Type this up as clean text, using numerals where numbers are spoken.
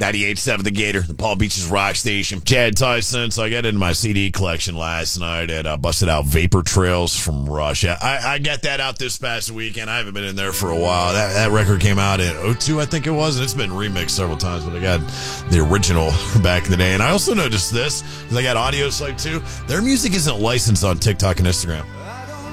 98.7 The Gator, the Palm Beaches rock station. Chad Tyson. So I got into my CD collection last night and busted out Vapor Trails from Rush. I got that out this past weekend. I haven't been in there for a while. That record came out in '02, I think it was, and it's been remixed several times, but I got the original back in the day. And I also noticed this, because I got Audio Slave too. Their music isn't licensed on TikTok and Instagram.